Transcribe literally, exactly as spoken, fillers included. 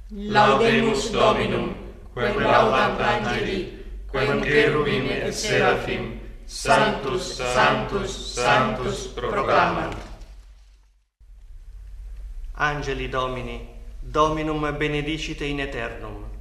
Laudemus Dominum, quem laudant angeli, quem cherubim et seraphim, Sanctus, Sanctus, Sanctus proclamant. Angeli Domini, Dominum benedicite in aeternum.